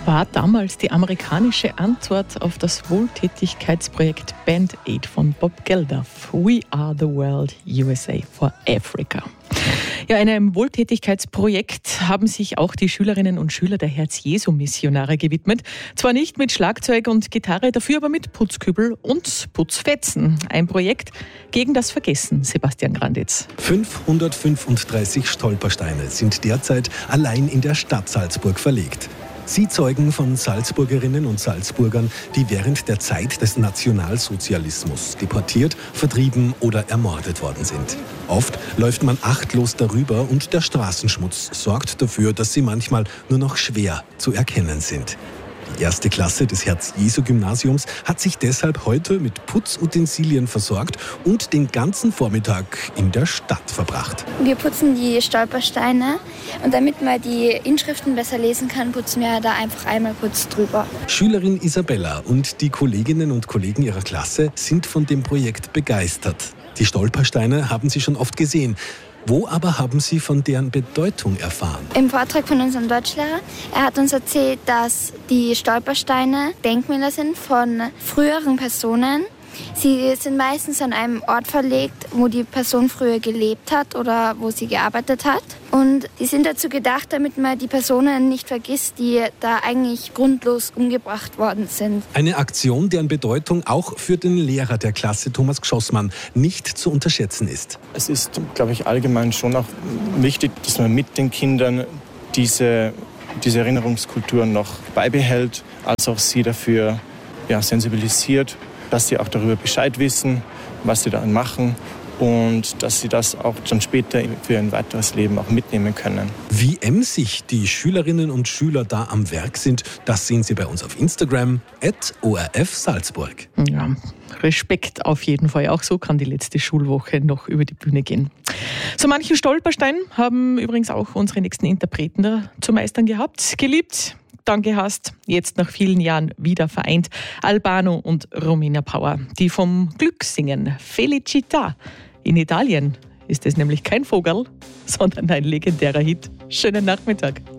war damals die amerikanische Antwort auf das Wohltätigkeitsprojekt Band Aid von Bob Geldof. We are the world, USA for Africa. Ja, einem Wohltätigkeitsprojekt haben sich auch die Schülerinnen und Schüler der Herz-Jesu-Missionare gewidmet. Zwar nicht mit Schlagzeug und Gitarre, dafür aber mit Putzkübel und Putzfetzen. Ein Projekt gegen das Vergessen, Sebastian Granditz. 535 Stolpersteine sind derzeit allein in der Stadt Salzburg verlegt. Sie zeugen von Salzburgerinnen und Salzburgern, die während der Zeit des Nationalsozialismus deportiert, vertrieben oder ermordet worden sind. Oft läuft man achtlos darüber und der Straßenschmutz sorgt dafür, dass sie manchmal nur noch schwer zu erkennen sind. Die erste Klasse des Herz-Jesu-Gymnasiums hat sich deshalb heute mit Putzutensilien versorgt und den ganzen Vormittag in der Stadt verbracht. Wir putzen die Stolpersteine und damit man die Inschriften besser lesen kann, putzen wir da einfach einmal kurz drüber. Schülerin Isabella und die Kolleginnen und Kollegen ihrer Klasse sind von dem Projekt begeistert. Die Stolpersteine haben sie schon oft gesehen. Wo aber haben Sie von deren Bedeutung erfahren? Im Vortrag von unserem Deutschlehrer. Er hat uns erzählt, dass die Stolpersteine Denkmäler sind von früheren Personen. Sie sind meistens an einem Ort verlegt, wo die Person früher gelebt hat oder wo sie gearbeitet hat. Und die sind dazu gedacht, damit man die Personen nicht vergisst, die da eigentlich grundlos umgebracht worden sind. Eine Aktion, deren Bedeutung auch für den Lehrer der Klasse, Thomas Gschossmann, nicht zu unterschätzen ist. Es ist, glaube ich, allgemein schon auch wichtig, dass man mit den Kindern diese Erinnerungskultur noch beibehält, als auch sie dafür sensibilisiert, dass sie auch darüber Bescheid wissen, was sie dann machen und dass sie das auch dann später für ein weiteres Leben auch mitnehmen können. Wie emsig die Schülerinnen und Schüler da am Werk sind, das sehen Sie bei uns auf Instagram @ORF-Salzburg. Ja, Respekt auf jeden Fall. Auch so kann die letzte Schulwoche noch über die Bühne gehen. So manchen Stolperstein haben übrigens auch unsere nächsten Interpreten da zu meistern gehabt. Geliebt, dann gehasst, jetzt nach vielen Jahren wieder vereint. Albano und Romina Power, die vom Glück singen. Felicità. In Italien ist es nämlich kein Vogel, sondern ein legendärer Hit. Schönen Nachmittag.